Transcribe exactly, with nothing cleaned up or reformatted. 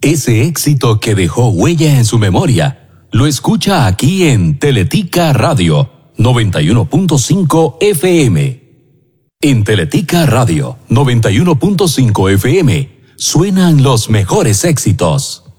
Ese éxito que dejó huella en su memoria, lo escucha aquí en Teletica Radio noventa y uno punto cinco F M. En Teletica Radio noventa y uno punto cinco F M suenan los mejores éxitos.